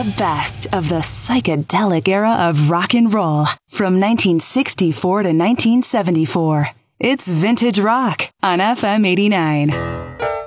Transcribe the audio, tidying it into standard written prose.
the best of the psychedelic era of rock and roll from 1964 to 1974. It's Vintage Rock on FM 89.